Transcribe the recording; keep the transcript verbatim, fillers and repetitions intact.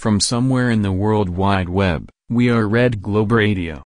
From somewhere in the World Wide Web, we are Red Globe Radio.